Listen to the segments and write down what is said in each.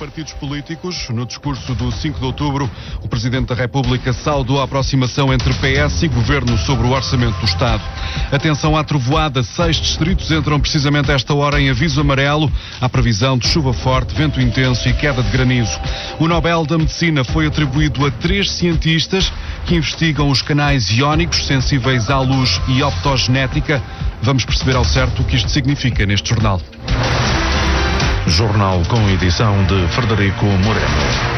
partidos políticos. No discurso do 5 de outubro, o Presidente da República saudou a aproximação entre PS e Governo sobre o orçamento do Estado. Atenção à trovoada, 6 distritos entram precisamente a esta hora em aviso amarelo. Há previsão de chuva forte, vento intenso e queda de granizo. O Nobel da Medicina foi atribuído a 3 cientistas que investigam os canais iónicos sensíveis à luz e optogenética. Vamos perceber ao certo o que isto significa neste jornal. Jornal com edição de Frederico Moreno.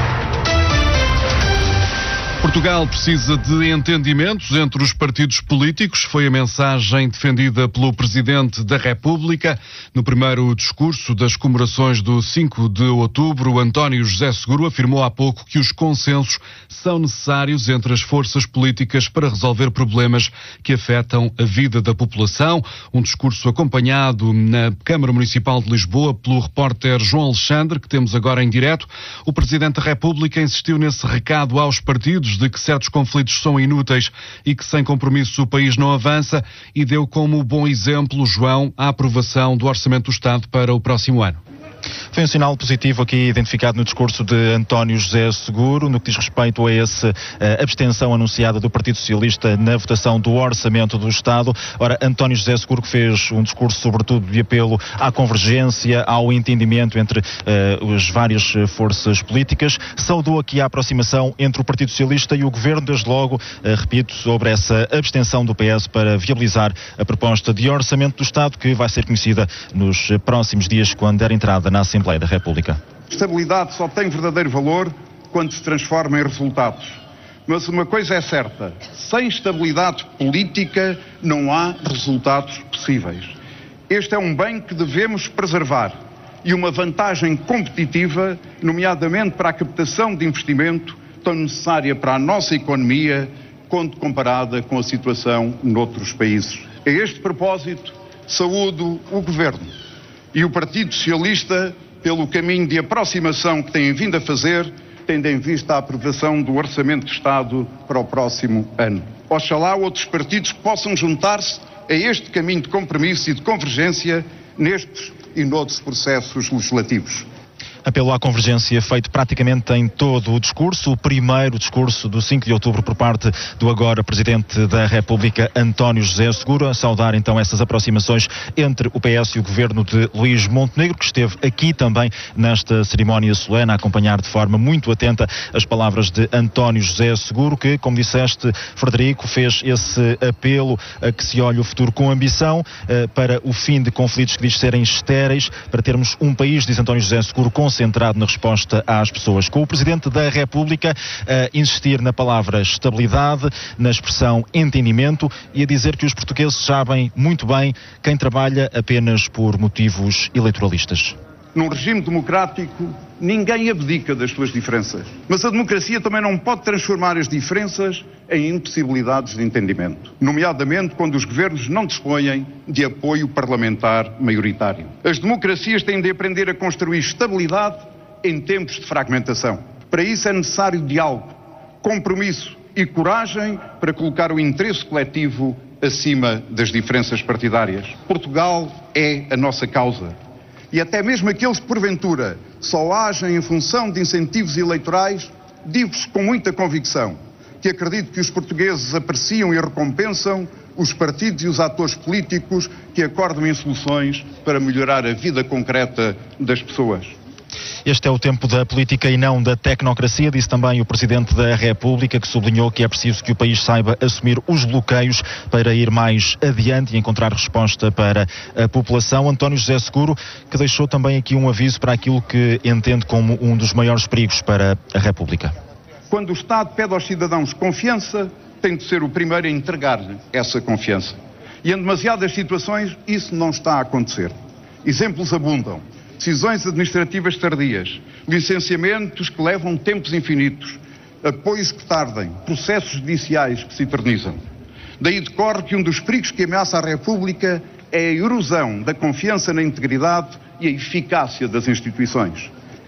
Portugal precisa de entendimentos entre os partidos políticos. Foi a mensagem defendida pelo Presidente da República. No primeiro discurso das comemorações do 5 de outubro, António José Seguro afirmou há pouco que os consensos são necessários entre as forças políticas para resolver problemas que afetam a vida da população. Um discurso acompanhado na Câmara Municipal de Lisboa pelo repórter João Alexandre, que temos agora em direto. O Presidente da República insistiu nesse recado aos partidos de que certos conflitos são inúteis e que sem compromisso o país não avança, e deu como bom exemplo, João, a aprovação do Orçamento do Estado para o próximo ano. Foi um sinal positivo aqui identificado no discurso de António José Seguro, no que diz respeito a essa abstenção anunciada do Partido Socialista na votação do Orçamento do Estado. Ora, António José Seguro, que fez um discurso sobretudo de apelo à convergência, ao entendimento entre as várias forças políticas, saudou aqui a aproximação entre o Partido Socialista e o Governo, desde logo, repito, sobre essa abstenção do PS para viabilizar a proposta de Orçamento do Estado, que vai ser conhecida nos próximos dias, quando der entrada na Assembleia da República. Estabilidade só tem verdadeiro valor quando se transforma em resultados. Mas uma coisa é certa, sem estabilidade política não há resultados possíveis. Este é um bem que devemos preservar e uma vantagem competitiva, nomeadamente para a captação de investimento, tão necessária para a nossa economia, quando comparada com a situação noutros países. A este propósito, saúdo o Governo e o Partido Socialista pelo caminho de aproximação que têm vindo a fazer, tendo em vista a aprovação do Orçamento de Estado para o próximo ano. Oxalá outros partidos possam juntar-se a este caminho de compromisso e de convergência nestes e noutros processos legislativos. Apelo à convergência feito praticamente em todo o discurso, o primeiro discurso do 5 de outubro por parte do agora Presidente da República, António José Seguro, a saudar então essas aproximações entre o PS e o Governo de Luís Montenegro, que esteve aqui também nesta cerimónia solene a acompanhar de forma muito atenta as palavras de António José Seguro, que, como disseste, Frederico, fez esse apelo a que se olhe o futuro com ambição, para o fim de conflitos que diz serem estéreis, para termos um país, diz António José Seguro, concentrado na resposta às pessoas. Com o Presidente da República a insistir na palavra estabilidade, na expressão entendimento e a dizer que os portugueses sabem muito bem quem trabalha apenas por motivos eleitoralistas. Num regime democrático, ninguém abdica das suas diferenças. Mas a democracia também não pode transformar as diferenças em impossibilidades de entendimento, nomeadamente quando os governos não dispõem de apoio parlamentar maioritário. As democracias têm de aprender a construir estabilidade em tempos de fragmentação. Para isso é necessário diálogo, compromisso e coragem para colocar o interesse coletivo acima das diferenças partidárias. Portugal é a nossa causa. E até mesmo aqueles que, porventura, só agem em função de incentivos eleitorais, digo-vos com muita convicção que acredito que os portugueses apreciam e recompensam os partidos e os atores políticos que acordam em soluções para melhorar a vida concreta das pessoas. Este é o tempo da política e não da tecnocracia, disse também o Presidente da República, que sublinhou que é preciso que o país saiba assumir os bloqueios para ir mais adiante e encontrar resposta para a população. António José Seguro, que deixou também aqui um aviso para aquilo que entende como um dos maiores perigos para a República. Quando o Estado pede aos cidadãos confiança, tem de ser o primeiro a entregar-lhe essa confiança. E em demasiadas situações isso não está a acontecer. Exemplos abundam. Decisões administrativas tardias, licenciamentos que levam tempos infinitos, apoios que tardem, processos judiciais que se eternizam. Daí decorre que um dos perigos que ameaça a República é a erosão da confiança na integridade e a eficácia das instituições.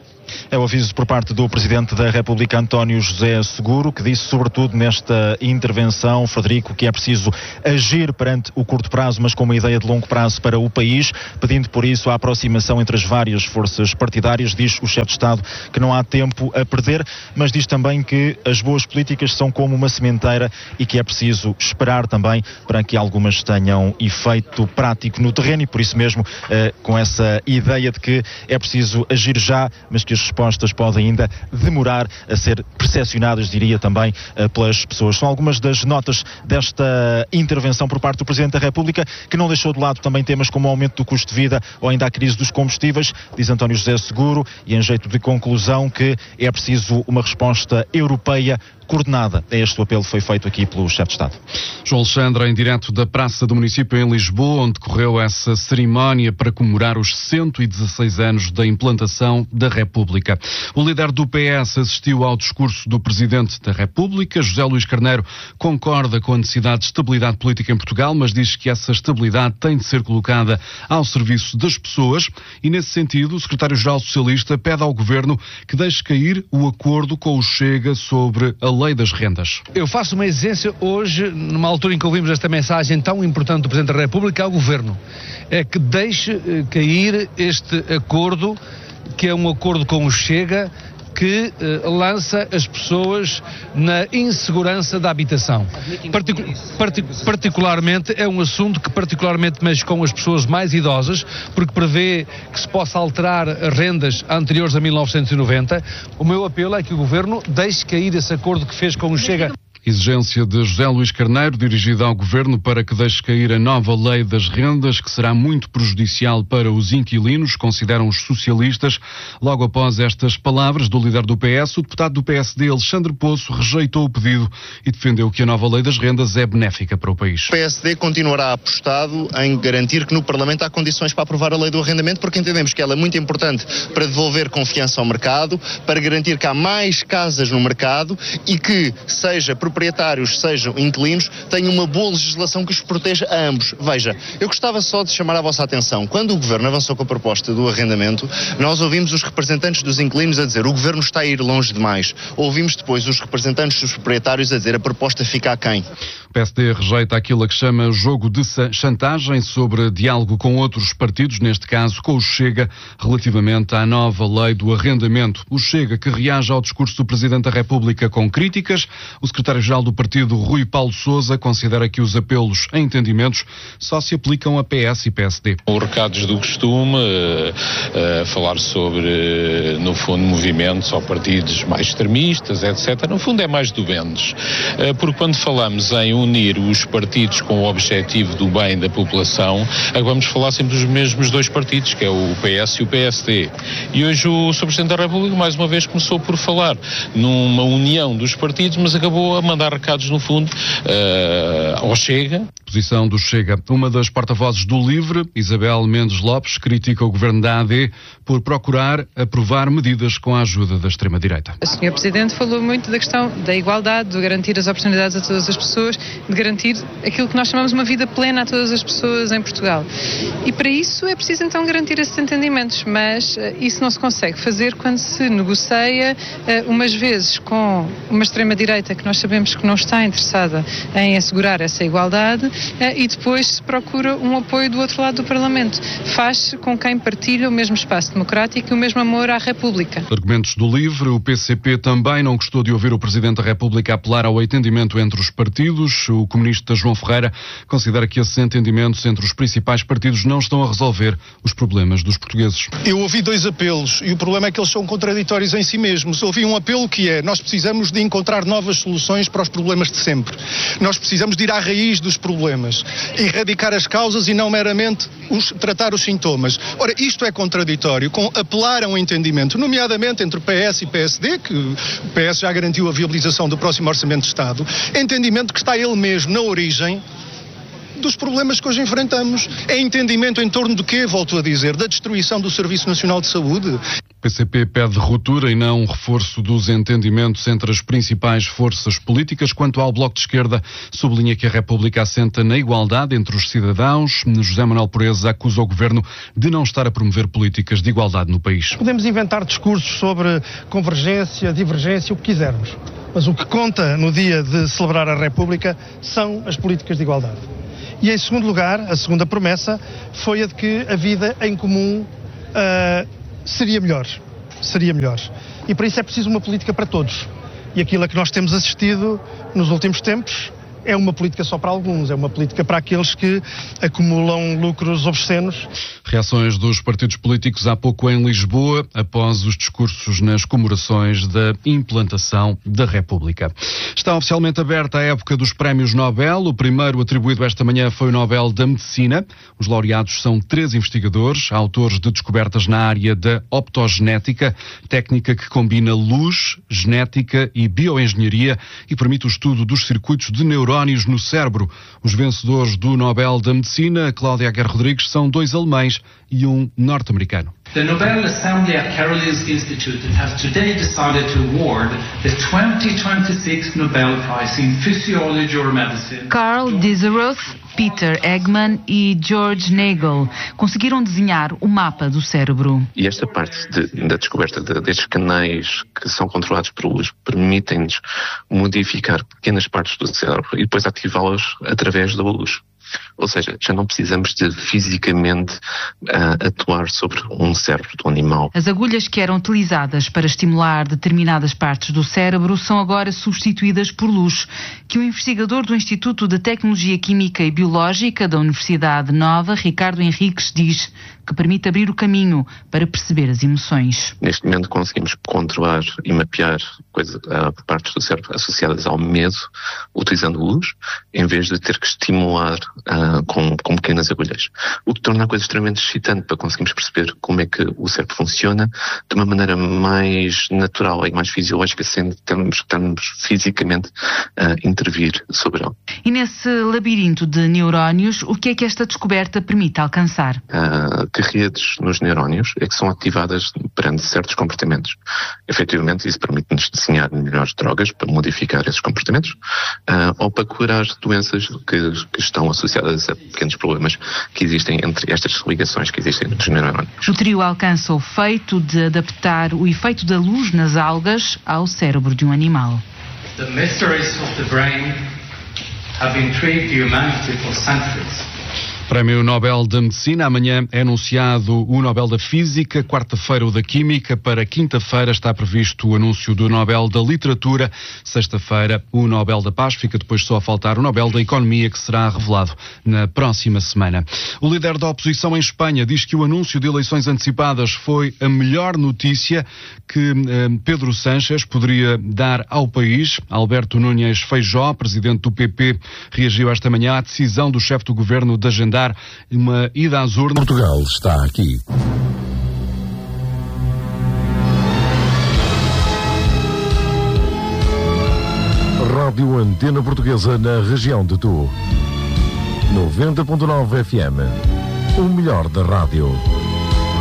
É o aviso por parte do Presidente da República, António José Seguro, que disse sobretudo nesta intervenção, Frederico, que é preciso agir perante o curto prazo, mas com uma ideia de longo prazo para o país, pedindo por isso a aproximação entre as várias forças partidárias. Diz o chefe de Estado que não há tempo a perder, mas diz também que as boas políticas são como uma sementeira e que é preciso esperar também para que algumas tenham efeito prático no terreno, e por isso mesmo com essa ideia de que é preciso agir já, mas que as respostas podem ainda demorar a ser percepcionadas, diria também, pelas pessoas. São algumas das notas desta intervenção por parte do Presidente da República, que não deixou de lado também temas como o aumento do custo de vida ou ainda a crise dos combustíveis. Diz António José Seguro, e em jeito de conclusão, que é preciso uma resposta europeia coordenada. Este apelo foi feito aqui pelo chefe de Estado. João Alexandre, em direto da Praça do Município em Lisboa, onde decorreu essa cerimónia para comemorar os 116 anos da implantação da República. O líder do PS assistiu ao discurso do Presidente da República. José Luís Carneiro concorda com a necessidade de estabilidade política em Portugal, mas diz que essa estabilidade tem de ser colocada ao serviço das pessoas, e nesse sentido o Secretário-Geral Socialista pede ao Governo que deixe cair o acordo com o Chega sobre a Lei das Rendas. Eu faço uma exigência hoje, numa altura em que ouvimos esta mensagem tão importante do Presidente da República ao Governo, é que deixe cair este acordo, que é um acordo com o Chega, que lança as pessoas na insegurança da habitação. Particularmente, é um assunto que particularmente mexe com as pessoas mais idosas, porque prevê que se possa alterar rendas anteriores a 1990. O meu apelo é que o Governo deixe cair esse acordo que fez com o Chega. Exigência de José Luís Carneiro, dirigida ao Governo para que deixe cair a nova Lei das Rendas, que será muito prejudicial para os inquilinos, consideram os socialistas. Logo após estas palavras do líder do PS, o deputado do PSD, Alexandre Poço, rejeitou o pedido e defendeu que a nova Lei das Rendas é benéfica para o país. O PSD continuará apostado em garantir que no Parlamento há condições para aprovar a Lei do Arrendamento, porque entendemos que ela é muito importante para devolver confiança ao mercado, para garantir que há mais casas no mercado e que, seja proprietários, sejam inquilinos, tenham uma boa legislação que os proteja a ambos. Veja, eu gostava só de chamar a vossa atenção. Quando o Governo avançou com a proposta do arrendamento, nós ouvimos os representantes dos inquilinos a dizer o Governo está a ir longe demais. Ouvimos depois os representantes dos proprietários a dizer a proposta fica aquém. O PSD rejeita aquilo a que chama jogo de chantagem sobre diálogo com outros partidos, neste caso com o Chega, relativamente à nova lei do arrendamento. O Chega, que reage ao discurso do Presidente da República com críticas. O secretário-geral do partido, Rui Paulo Sousa, considera que os apelos a entendimentos só se aplicam a PS e PSD. Os recados do costume, falar sobre, no fundo, movimentos ou partidos mais extremistas, etc. No fundo é mais do menos. Porque quando falamos em unir os partidos com o objetivo do bem da população, vamos falar sempre dos mesmos dois partidos, que é o PS e o PSD. E hoje o Sr. Presidente da República, mais uma vez, começou por falar numa união dos partidos, mas acabou a mandar recados, no fundo, ao Chega. Posição do Chega. Uma das porta-vozes do LIVRE, Isabel Mendes Lopes, critica o governo da AD por procurar aprovar medidas com a ajuda da extrema-direita. O Sr. Presidente falou muito da questão da igualdade, de garantir as oportunidades a todas as pessoas, de garantir aquilo que nós chamamos uma vida plena a todas as pessoas em Portugal. E para isso é preciso então garantir esses entendimentos, mas isso não se consegue fazer quando se negocia umas vezes com uma extrema-direita que nós sabemos que não está interessada em assegurar essa igualdade e depois se procura um apoio do outro lado do Parlamento. Faz-se com quem partilha o mesmo espaço democrático e o mesmo amor à República. Argumentos do LIVRE. O PCP também não gostou de ouvir o Presidente da República apelar ao entendimento entre os partidos. O comunista João Ferreira considera que esses entendimentos entre os principais partidos não estão a resolver os problemas dos portugueses. Eu ouvi dois apelos e o problema é que eles são contraditórios em si mesmos. Ouvi um apelo que é: nós precisamos de encontrar novas soluções para os problemas de sempre. Nós precisamos de ir à raiz dos problemas, erradicar as causas e não meramente tratar os sintomas. Ora, isto é contraditório com apelar a um entendimento, nomeadamente entre PS e PSD, que o PS já garantiu a viabilização do próximo Orçamento de Estado, entendimento que está ele mesmo na origem dos problemas que hoje enfrentamos. É entendimento em torno de quê, volto a dizer? Da destruição do Serviço Nacional de Saúde. O PCP pede ruptura e não reforço dos entendimentos entre as principais forças políticas. Quanto ao Bloco de Esquerda, sublinha que a República assenta na igualdade entre os cidadãos. José Manuel Pureza acusa o Governo de não estar a promover políticas de igualdade no país. Podemos inventar discursos sobre convergência, divergência, o que quisermos. Mas o que conta no dia de celebrar a República são as políticas de igualdade. E em segundo lugar, a segunda promessa foi a de que a vida em comum seria melhor. E para isso é preciso uma política para todos. E aquilo a que nós temos assistido nos últimos tempos é uma política só para alguns, é uma política para aqueles que acumulam lucros obscenos. Reações dos partidos políticos há pouco em Lisboa, após os discursos nas comemorações da implantação da República. Está oficialmente aberta a época dos prémios Nobel. O primeiro atribuído esta manhã foi o Nobel da Medicina. Os laureados são 3 investigadores, autores de descobertas na área da optogenética, técnica que combina luz, genética e bioengenharia e permite o estudo dos circuitos de neurónios no cérebro. Os vencedores do Nobel da Medicina, Cláudia Aguirre Rodrigues, são 2 alemães e um norte-americano. The Nobel Assembly at Karolinska Institute has today decided to award the 2026 Nobel Prize in Physiology or Medicine. Karl Deseroth, Peter Eggman e George Nagel conseguiram desenhar o mapa do cérebro. E esta parte da descoberta destes canais que são controlados por luz permitem-nos modificar pequenas partes do cérebro e depois ativá-las através da luz. Ou seja, já não precisamos de fisicamente atuar sobre um cérebro do animal. As agulhas que eram utilizadas para estimular determinadas partes do cérebro são agora substituídas por luz, que o investigador do Instituto de Tecnologia Química e Biológica da Universidade Nova, Ricardo Henriques, diz que permite abrir o caminho para perceber as emoções. Neste momento conseguimos controlar e mapear partes do cérebro associadas ao medo, utilizando luz, em vez de ter que estimular com pequenas agulhas. O que torna a coisa extremamente excitante para conseguirmos perceber como é que o cérebro funciona de uma maneira mais natural e mais fisiológica, sem termos fisicamente a intervir sobre ele. E nesse labirinto de neurónios, o que é que esta descoberta permite alcançar? Que redes nos neurónios é que são ativadas perante certos comportamentos. Efetivamente, isso permite-nos desenhar melhores drogas para modificar esses comportamentos ou para curar doenças que estão associadas a pequenos problemas que existem entre estas ligações que existem entre os neurónios. O trio alcança o feito de adaptar o efeito da luz nas algas ao cérebro de um animal. The mysteries of the brain have intrigued humanity for centuries. Prémio Nobel da Medicina. Amanhã é anunciado o Nobel da Física, quarta-feira o da Química, para quinta-feira está previsto o anúncio do Nobel da Literatura, sexta-feira o Nobel da Paz, fica depois só a faltar o Nobel da Economia, que será revelado na próxima semana. O líder da oposição em Espanha diz que o anúncio de eleições antecipadas foi a melhor notícia que Pedro Sánchez poderia dar ao país. Alberto Núñez Feijóo, presidente do PP, reagiu esta manhã à decisão do chefe do governo de agendar uma ida às urnas. Portugal está aqui. Rádio Antena Portuguesa na região de Tu. 90.9 FM. O melhor da rádio.